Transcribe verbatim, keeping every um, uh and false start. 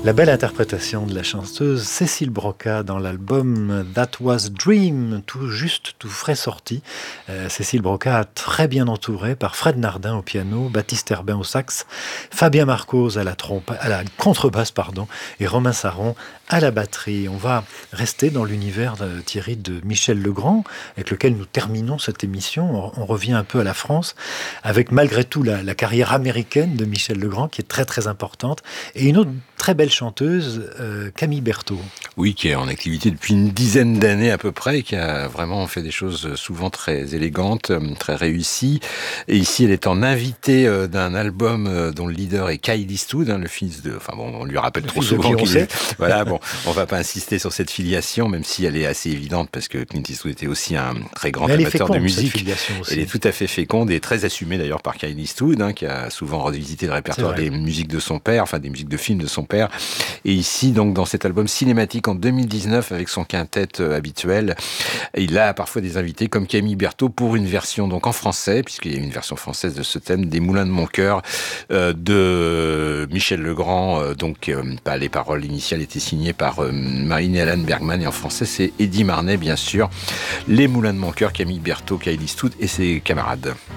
La belle interprétation de la chanteuse Cécile Broca dans l'album That Was Dream, tout juste, tout frais sorti. Euh, Cécile Broca, très bien entourée par Fred Nardin au piano, Baptiste Herbin au sax, Fabien Marcos à la, trompe, à la contrebasse pardon, et Romain Saron à la batterie. On va rester dans l'univers de Thierry de Michel Legrand, avec lequel nous terminons cette émission. On revient un peu à la France, avec malgré tout la, la carrière américaine de Michel Legrand, qui est très très importante, et une autre très belle chanteuse, euh, Camille Berthaud. Oui, qui est en activité depuis une dizaine d'années à peu près, et qui a vraiment fait des choses souvent très élégantes, très réussies. Et ici, elle est en invitée d'un album dont le leader est Kyle Eastwood, hein, le fils de... Enfin bon, on lui rappelle le trop souvent qu'il est... Voilà, bon, on va pas insister sur cette filiation, même si elle est assez évidente, parce que Clint Eastwood était aussi un très grand Mais amateur féconde, de musique. Elle est tout à fait féconde et très assumée d'ailleurs par Kyle Eastwood, hein, qui a souvent revisité le répertoire des musiques de son père, enfin des musiques de films de son père. Et ici, donc, dans cet album cinématique en deux mille dix-neuf, avec son quintet euh, habituel, il a parfois des invités comme Camille Berthaud pour une version donc en français, puisqu'il y a une version française de ce thème, des Moulins de mon cœur, euh, de Michel Legrand. Euh, donc, euh, bah, les paroles initiales étaient signées par euh, Marine-Hélène Bergman, et en français, c'est Eddie Marnet, bien sûr. Les Moulins de mon cœur, Camille Berthaud, Kyle Eastwood et ses camarades.